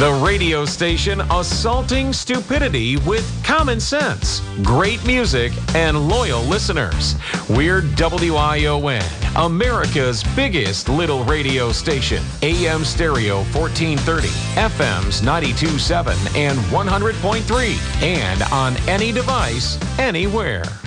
The radio station assaulting stupidity with common sense, great music, and loyal listeners. We're WION, America's biggest little radio station. AM stereo 1430, FM's 92.7 and 100.3, and on any device, anywhere.